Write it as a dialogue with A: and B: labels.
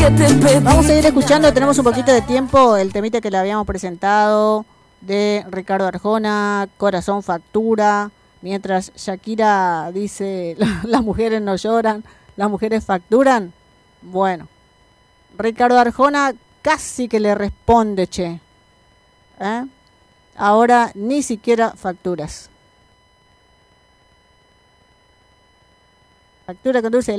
A: que te pedí.
B: Vamos a ir escuchando, tenemos un poquito de tiempo, el temita que le habíamos presentado de Ricardo Arjona, Corazón Factura, mientras Shakira dice, las mujeres no lloran, las mujeres facturan. Bueno, Ricardo Arjona casi que le responde, che. Ahora ni siquiera facturas. Factura con dulce